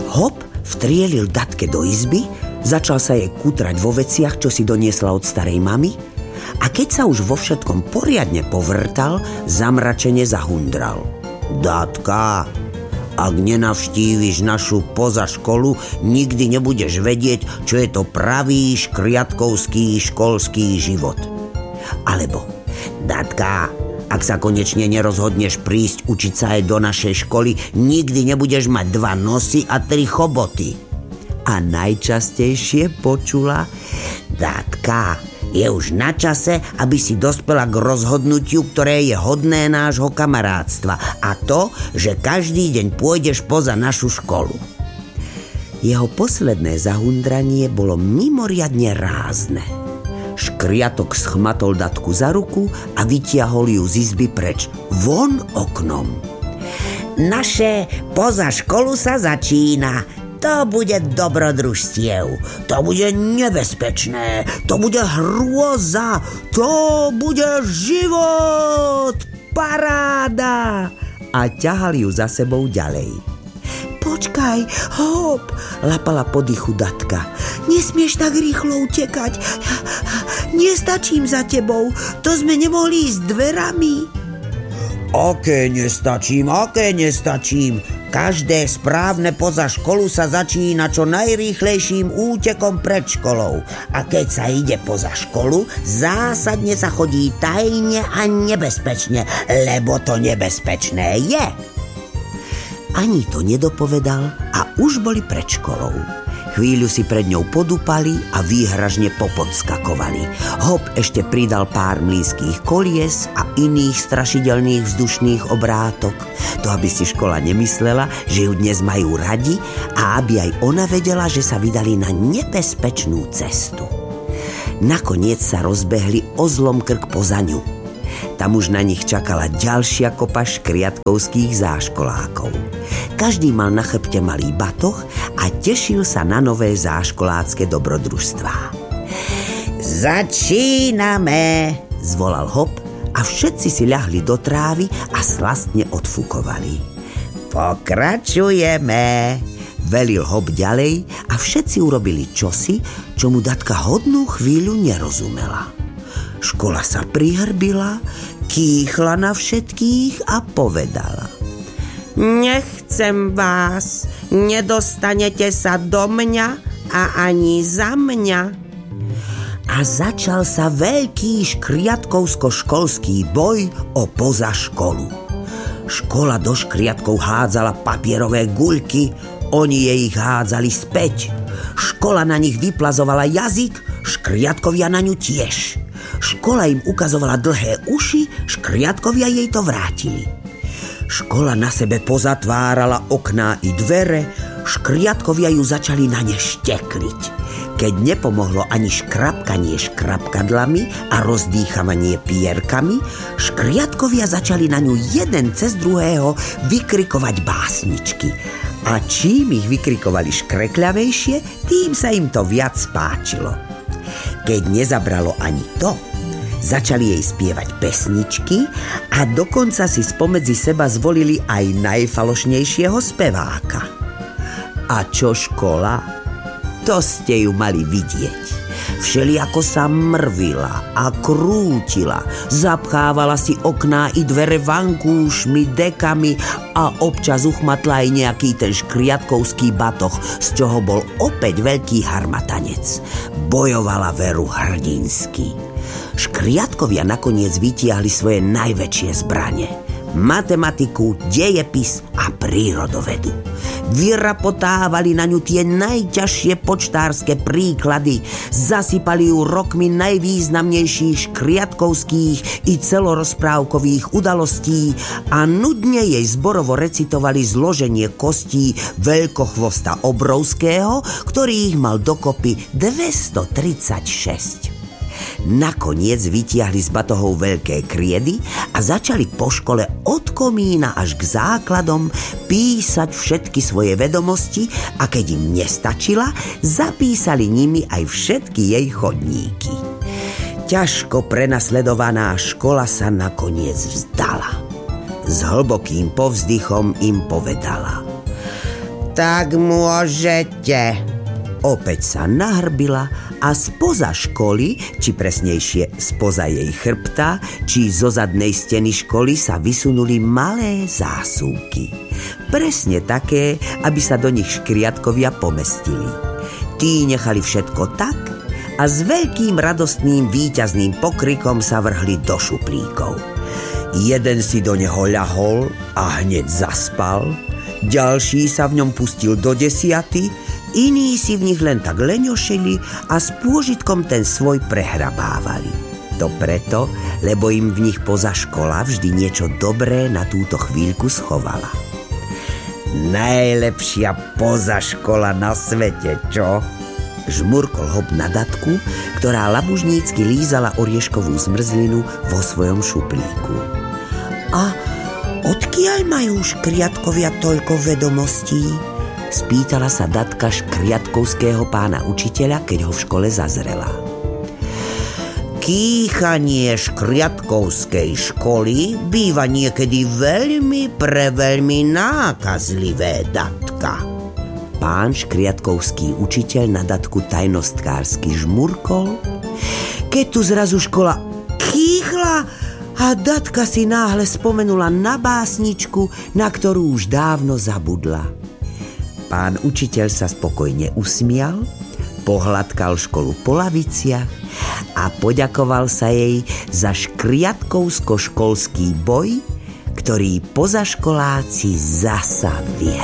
Hop vtrielil Datke do izby, začal sa jej kutrať vo veciach, čo si doniesla od starej mamy, a keď sa už vo všetkom poriadne povrtal, zamračene zahundral. Datka, ak nenavštíviš našu pozaškolu, nikdy nebudeš vedieť, čo je to pravý škriatkovský školský život. Alebo, Datka, ak sa konečne nerozhodneš prísť učiť sa aj do našej školy, nikdy nebudeš mať 2 nosy a 3 choboty. A najčastejšie počula: Datka, je už na čase, aby si dospela k rozhodnutiu, ktoré je hodné nášho kamarátstva, a to, že každý deň pôjdeš poza našu školu. Jeho posledné zahundranie bolo mimoriadne rázne. Škriatok schmatol Datku za ruku a vytiahol ju z izby preč, von oknom. Naše poza školu sa začína. To bude dobrodružstiev, to bude nebezpečné, to bude hrôza, to bude život, paráda. A ťahal ju za sebou ďalej. Počkaj, Hop, lapala po dychu Datka. Nesmieš tak rýchlo utekať. Nestačím za tebou, to sme nemohli ísť dverami. Aké nestačím? Každé správne poza školu sa začína čo najrýchlejším útekom pred školou. A keď sa ide poza školu, zásadne sa chodí tajne a nebezpečne, lebo to nebezpečné je. Ani to nedopovedal a už boli pred školou. Chvíľu si pred ňou podúpali a výhražne popodskakovali. Hop ešte pridal pár mlynských kolies a iných strašidelných vzdušných obrátok. To, aby si škola nemyslela, že ju dnes majú radi, a aby aj ona vedela, že sa vydali na nebezpečnú cestu. Nakoniec sa rozbehli o zlom krk poza ňu. Tam už na nich čakala ďalšia kopa škriatkovských záškolákov. Každý mal na chrbte malý batoh a tešil sa na nové záškolácké dobrodružstvá. Začíname, zvolal Hop a všetci si ľahli do trávy a slastne odfukovali. Pokračujeme, velil Hop ďalej a všetci urobili čosi, čo mu Datka hodnú chvíľu nerozumela. Škola sa prihrbila, kýchla na všetkých a povedala: Nechcem vás, nedostanete sa do mňa a ani za mňa. A začal sa veľký škriatkovsko-školský boj o poza školu. Škola do škriatkov hádzala papierové guľky, oni jej ich hádzali späť. Škola na nich vyplazovala jazyk, škriatkovia na ňu tiež. Škola im ukazovala dlhé uši, škriatkovia jej to vrátili. Škola na sebe pozatvárala okná i dvere, škriatkovia ju začali na ne štekliť. Keď nepomohlo ani škrapkanie škrapkadlami a rozdýchavanie pierkami, škriatkovia začali na ňu jeden cez druhého vykrikovať básničky. A čím ich vykrikovali škrekľavejšie, tým sa im to viac páčilo. Keď nezabralo ani to, začali jej spievať pesničky a dokonca si spomedzi seba zvolili aj najfalošnejšieho speváka. A čo škola? To ste ju mali vidieť. Všelijako sa mrvila a krútila, zapchávala si okná i dvere vankúšmi, dekami a občas uchmatla aj nejaký ten škriatkovský batoh, z čoho bol opäť veľký harmatanec. Bojovala veru hrdinsky. Škriatkovia nakoniec vytiahli svoje najväčšie zbrane: matematiku, dejepis a prírodovedu. Vyrapotávali na ňu tie najťažšie počtárske príklady, zasypali ju rokmi najvýznamnejších škriatkovských i celorozprávkových udalostí a nudne jej zborovo recitovali zloženie kostí veľkochvosta obrovského, ktorý ich mal dokopy 236. Nakoniec vytiahli z batohov veľké kriedy a začali po škole od komína až k základom písať všetky svoje vedomosti a keď im nestačila, zapísali nimi aj všetky jej chodníky. Ťažko prenasledovaná škola sa nakoniec vzdala. S hlbokým povzdychom im povedala: Tak môžete. Opäť sa nahrbila a spoza školy, či presnejšie spoza jej chrbta, či zo zadnej steny školy sa vysunuli malé zásuvky. Presne také, aby sa do nich škriatkovia pomestili. Tí nechali všetko tak a s veľkým radostným víťazným pokrikom sa vrhli do šuplíkov. Jeden si do neho ľahol a hneď zaspal, ďalší sa v ňom pustil do 10, iní si v nich len tak leňošili a s pôžitkom ten svoj prehrabávali. To preto, lebo im v nich poza škola vždy niečo dobré na túto chvíľku schovala. Najlepšia poza škola na svete, čo? Žmurkol Hop na Datku, ktorá labužnícky lízala orieškovú zmrzlinu vo svojom šuplíku. A odkiaľ majú škriatkovia toľko vedomostí? Spýtala sa Datka škriatkovského pána učiteľa, keď ho v škole zazrela. Kýchanie škriatkovskej školy býva niekedy veľmi nákazlivé, Datka. Pán škriatkovský učiteľ na Datku tajnostkársky žmurkol, keď tu zrazu škola kýchla a Datka si náhle spomenula na básničku, na ktorú už dávno zabudla. Pán učiteľ sa spokojne usmial, pohľadkal školu po laviciach a poďakoval sa jej za škriatkovsko-školský boj, ktorý pozaškoláci zasa vyhrali.